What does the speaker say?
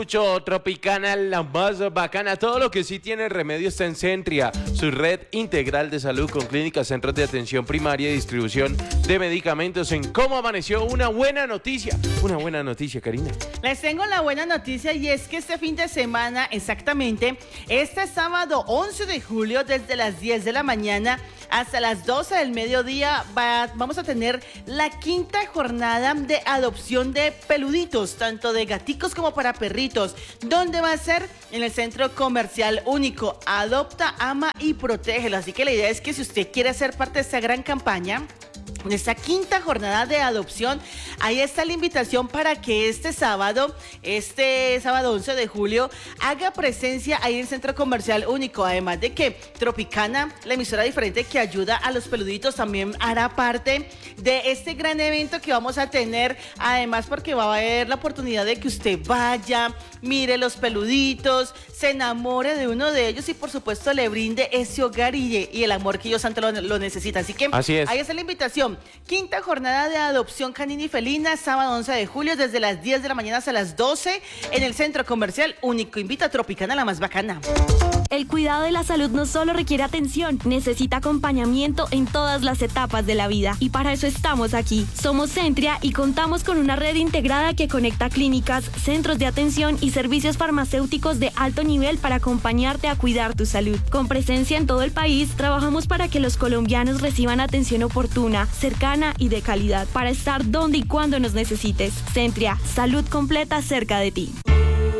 Mucho Tropicana, la más bacana. Todo lo que sí tiene remedio está en Centria, su red integral de salud con clínicas, centros de atención primaria y distribución de medicamentos. En cómo amaneció, una buena noticia, Karina. Les tengo la buena noticia y es que este fin de semana, exactamente, este sábado 11 de julio, desde las 10 de la mañana hasta las 12 del mediodía, vamos a tener la quinta jornada de adopción de peluditos, tanto de gaticos como para perritos. ¿Dónde va a ser? En el Centro Comercial Único. Adopta, ama y protégelo. Así que la idea es que si usted quiere ser parte de esta gran campaña, en esta quinta jornada de adopción, ahí está la invitación para que este sábado 11 de julio, haga presencia ahí en el Centro Comercial Único. Además de que Tropicana, la emisora diferente que ayuda a los peluditos, también hará parte de este gran evento que vamos a tener. Además, porque va a haber la oportunidad de que usted vaya, mire los peluditos, se enamore de uno de ellos y por supuesto le brinde ese hogar y el amor que ellos tanto lo necesitan. Así que así es. Ahí está la invitación. Quinta jornada de adopción canina y felina, sábado 11 de julio, desde las 10 de la mañana hasta las 12 en el Centro Comercial Único. Invita a Tropicana, la más bacana. El cuidado de la salud no solo requiere atención, necesita acompañamiento en todas las etapas de la vida. Y para eso estamos aquí. Somos Centria y contamos con una red integrada que conecta clínicas, centros de atención y servicios farmacéuticos de alto nivel para acompañarte a cuidar tu salud. Con presencia en todo el país, trabajamos para que los colombianos reciban atención oportuna, cercana y de calidad, para estar donde y cuando nos necesites. Centria, salud completa cerca de ti.